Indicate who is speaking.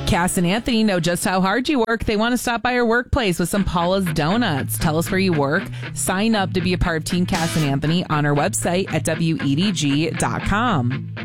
Speaker 1: Cass and Anthony know just how hard you work. They want to stop by your workplace with some Paula's Donuts. Tell us where you work. Sign up to be a part of Team Cass and Anthony on our website at WEDG.com.